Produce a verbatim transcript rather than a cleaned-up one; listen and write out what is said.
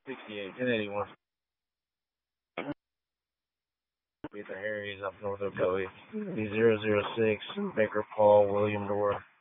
sixty-eight, ten eighty-one. Beat the Harrys up north of Bowie. Be zero zero six, Baker Paul, William Door.